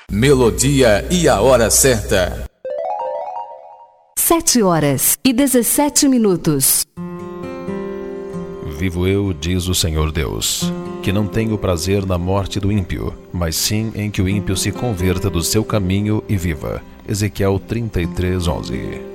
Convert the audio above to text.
Melodia e a hora certa. 7h17. Vivo eu, diz o Senhor Deus, que não tenho prazer na morte do ímpio, mas sim em que o ímpio se converta do seu caminho e viva. Ezequiel 33:11.